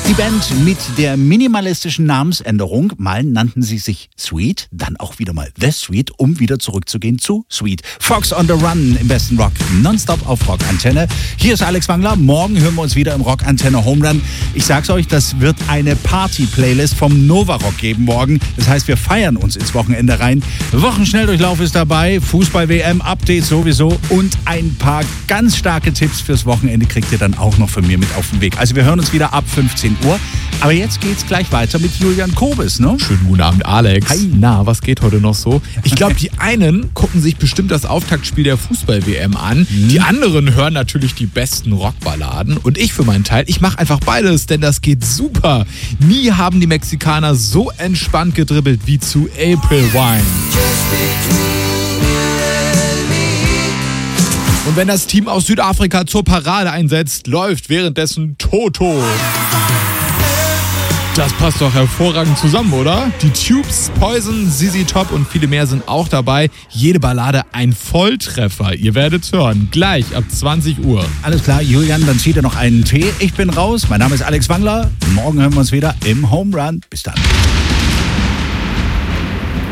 Die Band mit der minimalistischen Namensänderung. Mal nannten sie sich Sweet, dann auch wieder mal The Sweet, um wieder zurückzugehen zu Sweet. Fox on the Run im besten Rock, nonstop auf Rock Antenne. Hier ist Alex Wangler. Morgen hören wir uns wieder im Rock Antenne Home Run. Ich sag's euch, das wird eine Party-Playlist vom Nova Rock geben morgen. Das heißt, wir feiern uns ins Wochenende rein. Wochenschnelldurchlauf ist dabei, Fußball-WM-Update sowieso und ein paar ganz starke Tipps fürs Wochenende kriegt ihr dann auch noch von mir mit auf den Weg. Also wir hören uns wieder ab 15 Uhr. Aber jetzt geht's gleich weiter mit Julian Kobis, ne? Schönen guten Abend, Alex. Hi. Na, was geht heute noch so? Ich glaube, die einen gucken sich bestimmt das Auftaktspiel der Fußball-WM an. Die anderen hören natürlich die besten Rockballaden. Und ich für meinen Teil, ich mache einfach beides, denn das geht super. Nie haben die Mexikaner so entspannt gedribbelt wie zu April Wine. Und wenn das Team aus Südafrika zur Parade einsetzt, läuft währenddessen Toto. Das passt doch hervorragend zusammen, oder? Die Tubes, Poison, ZZ Top und viele mehr sind auch dabei. Jede Ballade ein Volltreffer. Ihr werdet's hören. Gleich ab 20 Uhr. Alles klar, Julian, dann zieht ihr noch einen Tee. Ich bin raus. Mein Name ist Alex Wangler. Morgen hören wir uns wieder im Home Run. Bis dann.